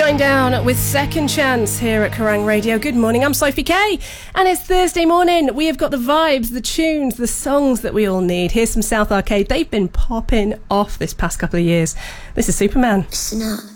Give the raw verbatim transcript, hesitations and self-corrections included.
Shine Down with Second Chance here at Kerrang Radio. Good morning, I'm Sophie Kay, and it's Thursday morning. We have got the vibes, the tunes, the songs that we all need. Here's some South Arcade. They've been popping off this past couple of years. This is Superman. Listen up.